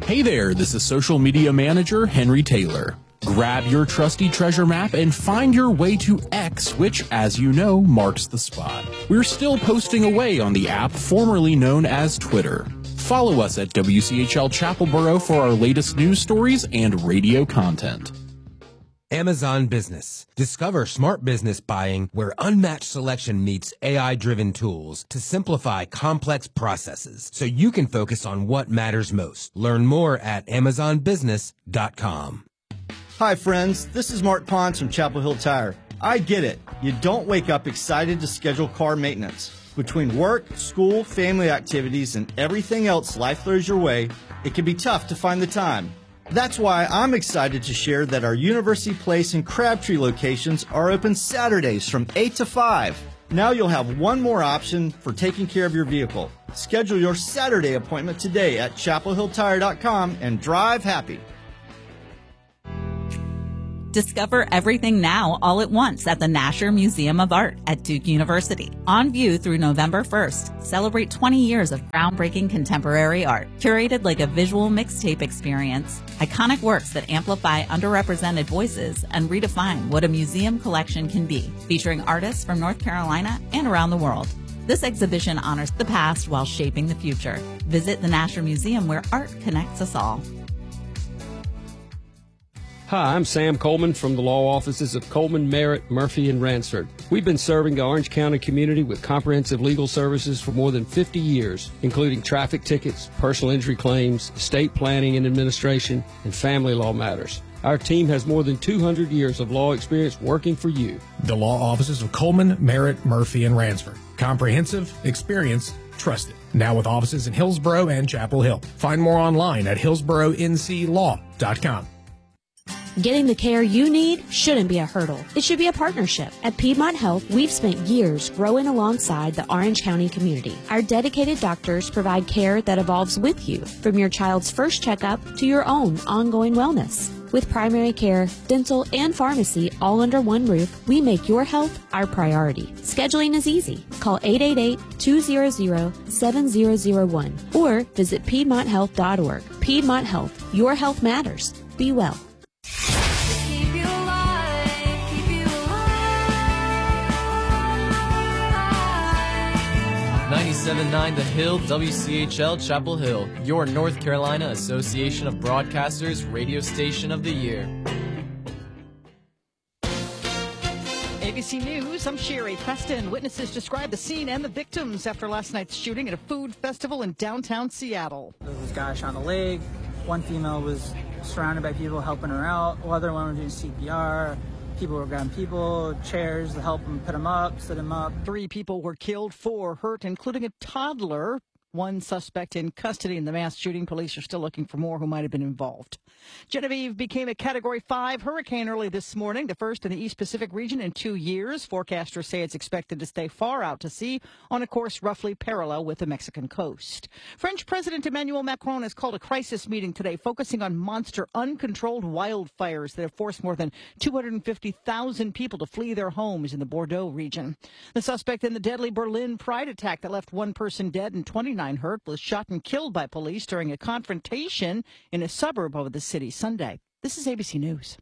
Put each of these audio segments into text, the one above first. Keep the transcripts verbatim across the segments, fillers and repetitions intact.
Hey there, this is social media manager Henry Taylor. Grab your trusty treasure map and find your way to X, which, as you know, marks the spot. We're still posting away on the app formerly known as Twitter. Follow us at W C H L Chapelboro for our latest news stories and radio content. Amazon Business. Discover smart business buying where unmatched selection meets A I-driven tools to simplify complex processes so you can focus on what matters most. Learn more at amazon business dot com. Hi friends, this is Mark Pons from Chapel Hill Tire. I get it. You don't wake up excited to schedule car maintenance. Between work, school, family activities, and everything else life throws your way, it can be tough to find the time. That's why I'm excited to share that our University Place and Crabtree locations are open Saturdays from eight to five. Now you'll have one more option for taking care of your vehicle. Schedule your Saturday appointment today at chapel hill tire dot com and drive happy. Discover everything now all at once at the Nasher Museum of Art at Duke University. On view through November first. Celebrate twenty years of groundbreaking contemporary art, curated like a visual mixtape experience. Iconic works that amplify underrepresented voices and redefine what a museum collection can be, featuring artists from North Carolina and around the world. This exhibition honors the past while shaping the future. Visit the Nasher Museum, where art connects us all. Hi, I'm Sam Coleman from the law offices of Coleman, Merritt, Murphy, and Ransford. We've been serving the Orange County community with comprehensive legal services for more than fifty years, including traffic tickets, personal injury claims, estate planning and administration, and family law matters. Our team has more than two hundred years of law experience working for you. The law offices of Coleman, Merritt, Murphy, and Ransford. Comprehensive, experience, trusted. Now with offices in Hillsborough and Chapel Hill. Find more online at hillsborough n c law dot com. Getting the care you need shouldn't be a hurdle. It should be a partnership. At Piedmont Health, we've spent years growing alongside the Orange County community. Our dedicated doctors provide care that evolves with you, from your child's first checkup to your own ongoing wellness. With primary care, dental, and pharmacy all under one roof, we make your health our priority. Scheduling is easy. Call eight eight eight, two hundred, seven zero zero one or visit piedmont health dot org. Piedmont Health. Your health matters. Be well. ninety-seven point nine The Hill, W C H L Chapel Hill, your North Carolina Association of Broadcasters radio station of the year. A B C News, I'm Sherry Preston. Witnesses describe the scene and the victims after last night's shooting at a food festival in downtown Seattle. There was a guy shot in the leg. One female was surrounded by people helping her out. The other one was doing C P R. People were grabbing people, chairs to help them put them up, sit them up. Three people were killed, four hurt, including a toddler. One suspect in custody in the mass shooting. Police are still looking for more who might have been involved. Genevieve became a Category five hurricane early this morning, the first in the East Pacific region in two years. Forecasters say it's expected to stay far out to sea on a course roughly parallel with the Mexican coast. French President Emmanuel Macron has called a crisis meeting today focusing on monster, uncontrolled wildfires that have forced more than two hundred fifty thousand people to flee their homes in the Bordeaux region. The suspect in the deadly Berlin Pride attack that left one person dead and twenty-nine hurt was shot and killed by police during a confrontation in a suburb of the city Sunday. This is A B C News.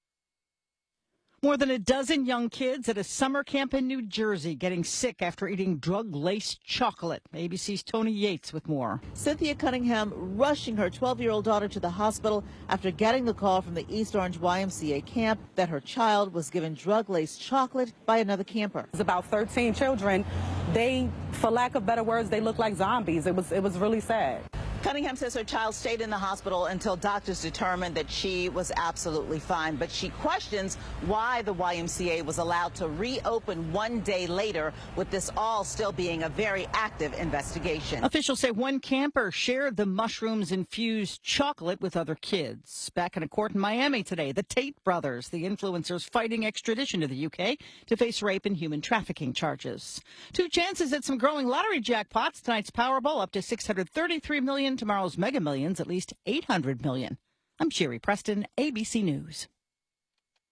More than a dozen young kids at a summer camp in New Jersey getting sick after eating drug-laced chocolate. A B C's Tony Yates with more. Cynthia Cunningham rushing her twelve-year-old daughter to the hospital after getting the call from the East Orange Y M C A camp that her child was given drug-laced chocolate by another camper. It's about thirteen children. They, for lack of better words, they look like zombies. It was, it was really sad. Cunningham says her child stayed in the hospital until doctors determined that she was absolutely fine. But she questions why the Y M C A was allowed to reopen one day later, with this all still being a very active investigation. Officials say one camper shared the mushrooms-infused chocolate with other kids. Back in a court in Miami today, the Tate brothers, the influencers fighting extradition to the U K to face rape and human trafficking charges. Two chances at some growing lottery jackpots. Tonight's Powerball up to six hundred thirty-three million dollars. Tomorrow's Mega Millions at least eight hundred million dollars. I'm Sherry Preston, A B C News.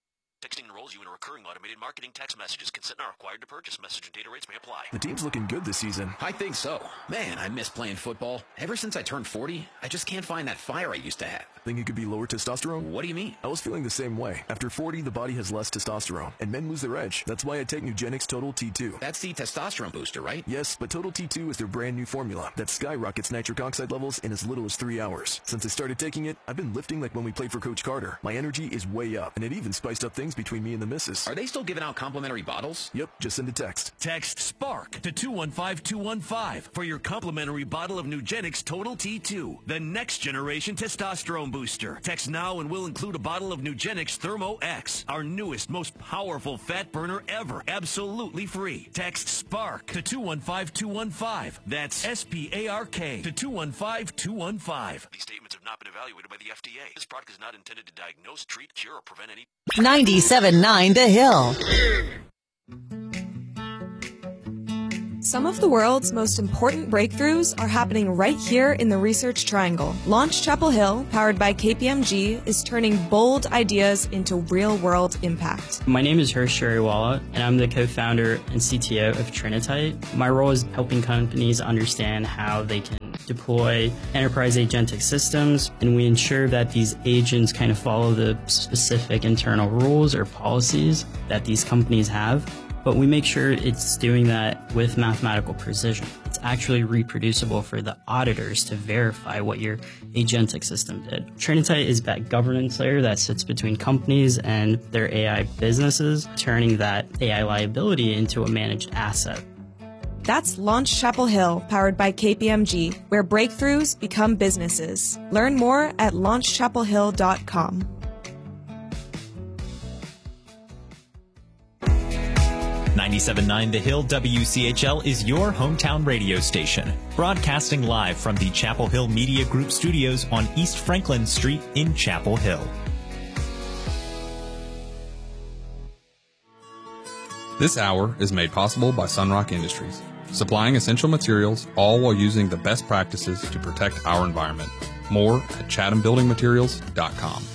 Texting enrolls you in a recurring automated marketing text messages. Consent not required to purchase. Message and data rates may apply. The team's looking good this season. I think so. Man, I miss playing football. Ever since I turned forty, I just can't find that fire I used to have. Think it could be lower testosterone? What do you mean? I was feeling the same way. After forty, the body has less testosterone, and men lose their edge. That's why I take Nugenix Total T two. That's the testosterone booster, right? Yes, but Total T two is their brand new formula that skyrockets nitric oxide levels in as little as three hours. Since I started taking it, I've been lifting like when we played for Coach Carter. My energy is way up, and it even spiced up things between me and the missus. Are they still giving out complimentary bottles? Yep, just send a text. Text SPARK to two one five two one five for your complimentary bottle of Nugenix Total T two, the next generation testosterone booster. Text now and we'll include a bottle of Nugenix Thermo X, our newest, most powerful fat burner ever, absolutely free. Text SPARK to two one five two one five. That's S P A R K to two one five two one five. These statements have not been evaluated by the F D A. This product is not intended to diagnose, treat, cure, or prevent any... ninety-seven point nine The Hill. Some of the world's most important breakthroughs are happening right here in the Research Triangle. Launch Chapel Hill, powered by K P M G, is turning bold ideas into real-world impact. My name is Hirsch Shariwala, and I'm the co-founder and C T O of Trinitite. My role is helping companies understand how they can deploy enterprise agentic systems, and we ensure that these agents kind of follow the specific internal rules or policies that these companies have. But we make sure it's doing that with mathematical precision. It's actually reproducible for the auditors to verify what your agentic system did. Trinitite is that governance layer that sits between companies and their A I businesses, turning that A I liability into a managed asset. That's Launch Chapel Hill, powered by K P M G, where breakthroughs become businesses. Learn more at launch chapel hill dot com. ninety-seven point nine The Hill W C H L is your hometown radio station, broadcasting live from the Chapel Hill Media Group studios on East Franklin Street in Chapel Hill. This hour is made possible by Sunrock Industries, supplying essential materials, all while using the best practices to protect our environment. More at chatham building materials dot com.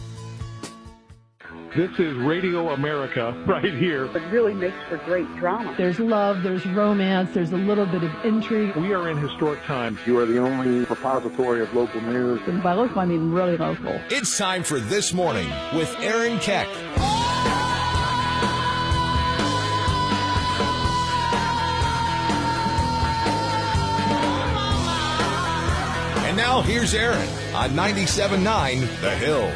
This is Radio America right here. It really makes for great drama. There's love, there's romance, there's a little bit of intrigue. We are in historic times. You are the only repository of local news. And by local, I mean really local. It's time for This Morning with Aaron Keck. And now here's Aaron on ninety-seven point nine The Hill.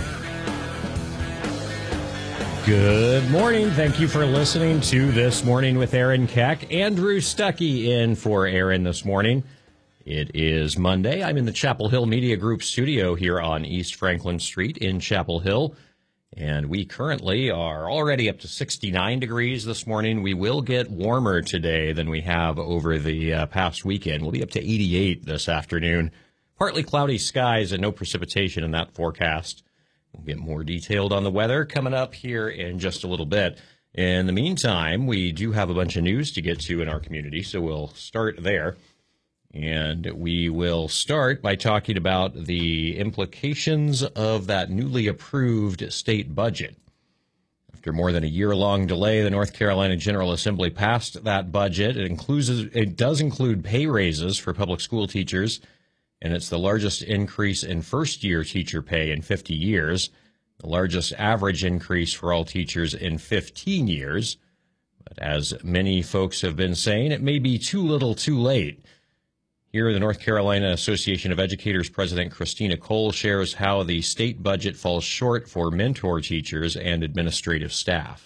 Good morning. Thank you for listening to This Morning with Aaron Keck. Andrew Stuckey in for Aaron this morning. It is Monday. I'm in the Chapel Hill Media Group studio here on East Franklin Street in Chapel Hill. And we currently are already up to sixty-nine degrees this morning. We will get warmer today than we have over the uh, past weekend. We'll be up to eighty-eight this afternoon. Partly cloudy skies and no precipitation in that forecast. We'll get more detailed on the weather coming up here in just a little bit. In the meantime, we do have a bunch of news to get to in our community, so we'll start there. And we will start by talking about the implications of that newly approved state budget. After more than a year-long delay, the North Carolina General Assembly passed that budget. It includes, it does include pay raises for public school teachers, and it's the largest increase in first-year teacher pay in fifty years, the largest average increase for all teachers in fifteen years. But as many folks have been saying, it may be too little too late. Here, the North Carolina Association of Educators President Christina Cole shares how the state budget falls short for mentor teachers and administrative staff.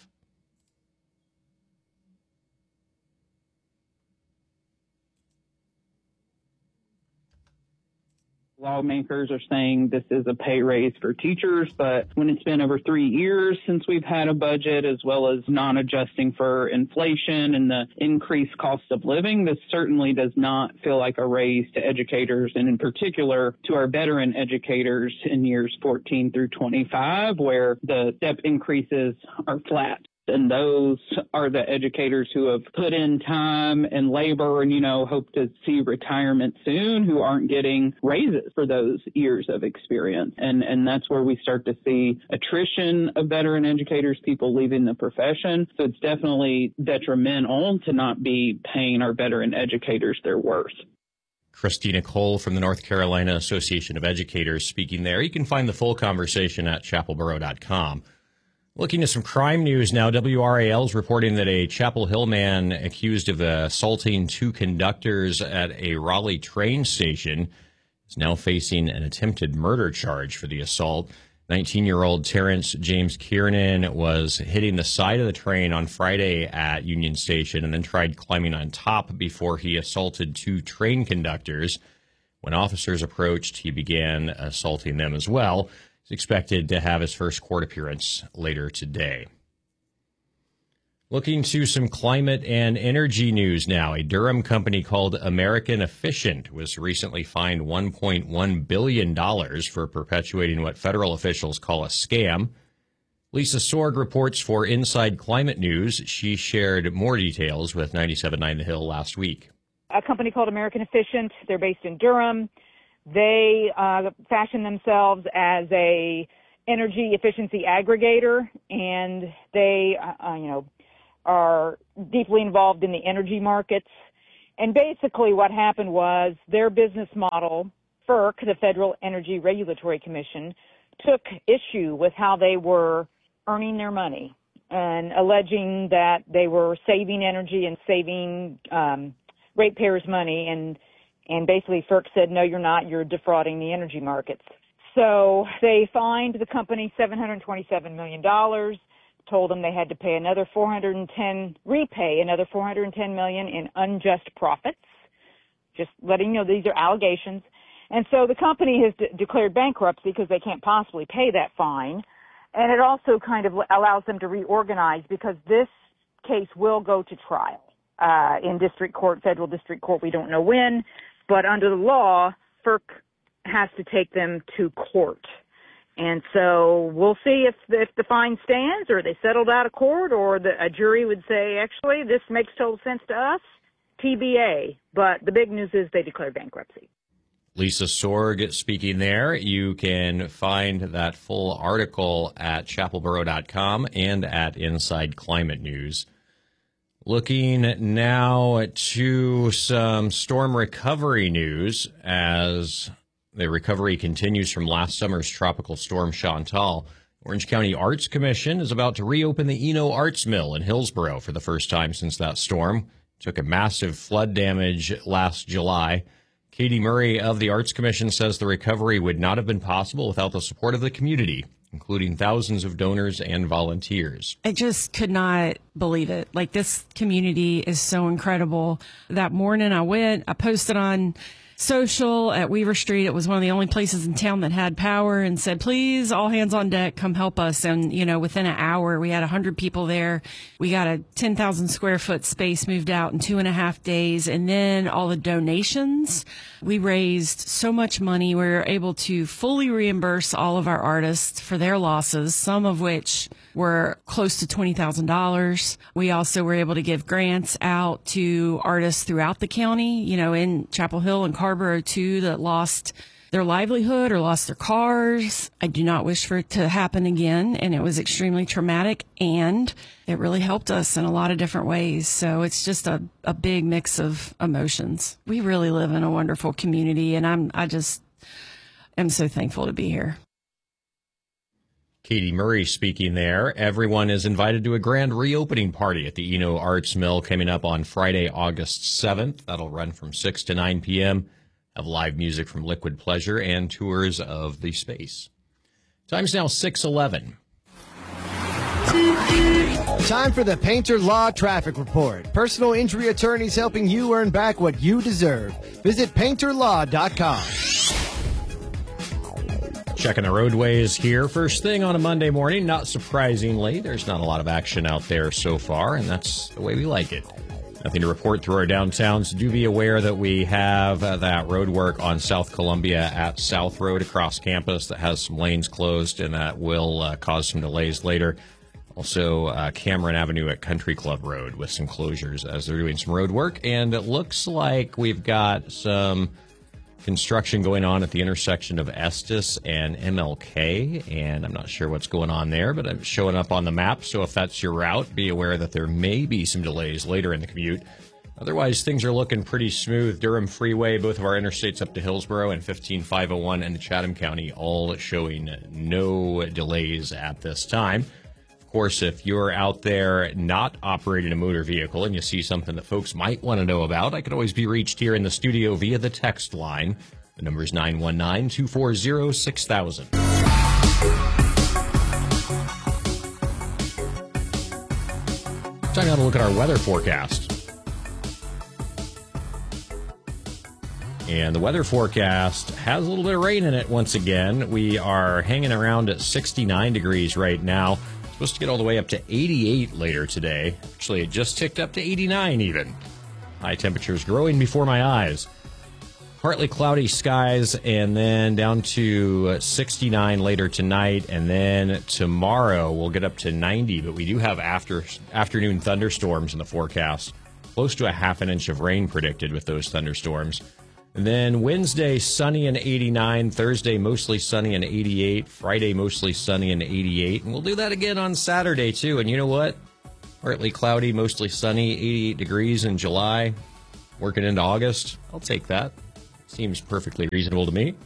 Lawmakers are saying this is a pay raise for teachers, but when it's been over three years since we've had a budget, as well as non-adjusting for inflation and the increased cost of living, this certainly does not feel like a raise to educators, and in particular to our veteran educators in years fourteen through twenty-five, where the step increases are flat. And those are the educators who have put in time and labor and, you know, hope to see retirement soon, who aren't getting raises for those years of experience. And, and that's where we start to see attrition of veteran educators, people leaving the profession. So it's definitely detrimental to not be paying our veteran educators their worth. Christina Cole from the North Carolina Association of Educators speaking there. You can find the full conversation at chapel borough dot com. Looking at some crime news now, W R A L is reporting that a Chapel Hill man accused of assaulting two conductors at a Raleigh train station is now facing an attempted murder charge for the assault. nineteen-year-old Terrence James Kiernan was hitting the side of the train on Friday at Union Station and then tried climbing on top before he assaulted two train conductors. When officers approached, he began assaulting them as well. He's expected to have his first court appearance later today. Looking to some climate and energy news now. A Durham company called American Efficient was recently fined one point one billion dollars for perpetuating what federal officials call a scam. Lisa Sorg reports for Inside Climate News. She shared more details with ninety-seven point nine The Hill last week. A company called American Efficient. They're based in Durham. They uh, fashion themselves as a energy efficiency aggregator, and they, uh, you know, are deeply involved in the energy markets. And basically what happened was their business model, F E R C, the Federal Energy Regulatory Commission, took issue with how they were earning their money and alleging that they were saving energy and saving um, ratepayers' money. And And basically, F E R C said, no, you're not. You're defrauding the energy markets. So they fined the company seven hundred twenty-seven million dollars, told them they had to pay another four hundred ten, repay another four hundred ten million dollars in unjust profits. Just letting you know these are allegations. And so the company has de- declared bankruptcy because they can't possibly pay that fine. And it also kind of allows them to reorganize because this case will go to trial uh, in district court, federal district court. We don't know when. But under the law, F E R C has to take them to court. And so we'll see if, if the fine stands or they settled out of court or the, a jury would say, actually, this makes total sense to us, T B A. But the big news is they declared bankruptcy. Lisa Sorg speaking there. You can find that full article at chapel borough dot com and at Inside Climate News. Looking now to some storm recovery news as the recovery continues from last summer's tropical storm Chantal. Orange County Arts Commission is about to reopen the Eno Arts Mill in Hillsborough for the first time since that storm. Took a massive flood damage last July. Katie Murray of the Arts Commission says the recovery would not have been possible without the support of the community, including thousands of donors and volunteers. I just could not believe it. Like, this community is so incredible. That morning I went, I posted on social at Weaver Street. It was one of the only places in town that had power, and said, please, all hands on deck, come help us. And, you know, within an hour, we had one hundred people there. We got a ten thousand square foot space moved out in two and a half days. And then all the donations, we raised so much money. We were able to fully reimburse all of our artists for their losses, some of which were close to twenty thousand dollars. We also were able to give grants out to artists throughout the county, you know, in Chapel Hill and Carrboro too, that lost their livelihood or lost their cars. I do not wish for it to happen again. And it was extremely traumatic, and it really helped us in a lot of different ways. So it's just a, a big mix of emotions. We really live in a wonderful community, and I'm, I just am so thankful to be here. Katie Murray speaking there. Everyone is invited to a grand reopening party at the Eno Arts Mill coming up on Friday, August seventh. That'll run from six to nine p.m. Have live music from Liquid Pleasure and tours of the space. Time's now six eleven. Time for the Painter Law Traffic Report. Personal injury attorneys helping you earn back what you deserve. Visit painter law dot com. Checking the roadways here. First thing on a Monday morning, not surprisingly, there's not a lot of action out there so far, and that's the way we like it. Nothing to report through our downtowns. Do be aware that we have uh, that road work on South Columbia at South Road across campus that has some lanes closed, and that will uh, cause some delays later. Also, uh, Cameron Avenue at Country Club Road with some closures as they're doing some road work. And it looks like we've got some construction going on at the intersection of Estes and M L K. And I'm not sure what's going on there, but I'm showing up on the map. So if that's your route, be aware that there may be some delays later in the commute. Otherwise, things are looking pretty smooth. Durham Freeway, both of our interstates up to Hillsborough and fifteen five oh one and Chatham County, all showing no delays at this time. Of course, if you're out there not operating a motor vehicle and you see something that folks might want to know about, I could always be reached here in the studio via the text line. The number is nine one nine, two four zero, six thousand. Time now to look at our weather forecast. And the weather forecast has a little bit of rain in it once again. We are hanging around at sixty-nine degrees right now. Supposed to get all the way up to eighty-eight later today. Actually, it just ticked up to eighty-nine even. High temperatures growing before my eyes. Partly cloudy skies, and then down to sixty-nine later tonight, and then tomorrow we'll get up to ninety, but we do have after afternoon thunderstorms in the forecast. Close to a half an inch of rain predicted with those thunderstorms. And then Wednesday, sunny and eighty-nine. Thursday, mostly sunny and eighty-eight. Friday, mostly sunny and eighty-eight. And we'll do that again on Saturday, too. And you know what? Partly cloudy, mostly sunny, eighty-eight degrees in July. Working into August. I'll take that. Seems perfectly reasonable to me.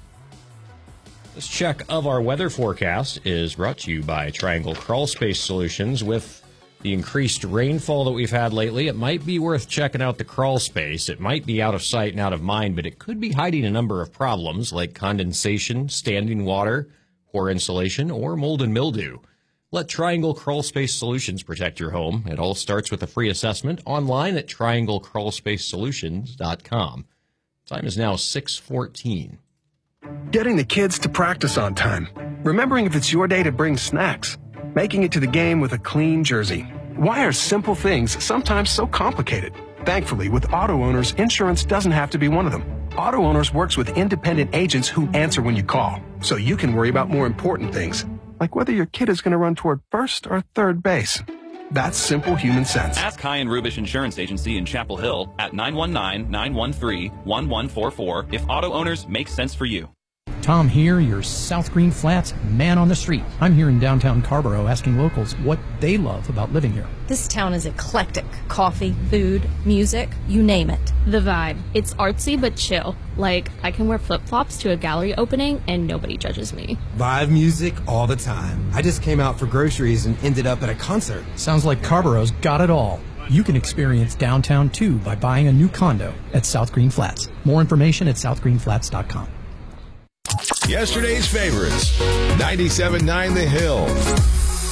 This check of our weather forecast is brought to you by Triangle Crawl Space Solutions. With the increased rainfall that we've had lately, it might be worth checking out the crawl space. It might be out of sight and out of mind, but it could be hiding a number of problems like condensation, standing water, poor insulation, or mold and mildew. Let Triangle Crawl Space Solutions protect your home. It all starts with a free assessment online at triangle crawl space solutions dot com. Time is now six fourteen. Getting the kids to practice on time. Remembering if it's your day to bring snacks. Making it to the game with a clean jersey. Why are simple things sometimes so complicated? Thankfully, with Auto Owners, insurance doesn't have to be one of them. Auto Owners works with independent agents who answer when you call, so you can worry about more important things, like whether your kid is going to run toward first or third base. That's simple human sense. Ask High and Rubish Insurance Agency in Chapel Hill at nine one nine, nine one three, one one four four if Auto Owners makes sense for you. Tom here, your South Green Flats man on the street. I'm here in downtown Carborough asking locals what they love about living here. This town is eclectic. Coffee, food, music, you name it. The vibe. It's artsy but chill. Like, I can wear flip-flops to a gallery opening and nobody judges me. Live music all the time. I just came out for groceries and ended up at a concert. Sounds like Carborough's got it all. You can experience downtown too by buying a new condo at South Green Flats. More information at south green flats dot com. Yesterday's favorites, ninety-seven point nine The Hill.